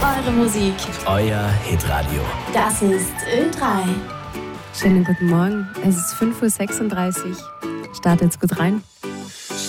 Eure Musik. Euer Hitradio. Das ist Ö3. Schönen guten Morgen. Es ist 5.36 Uhr. Startet's gut rein.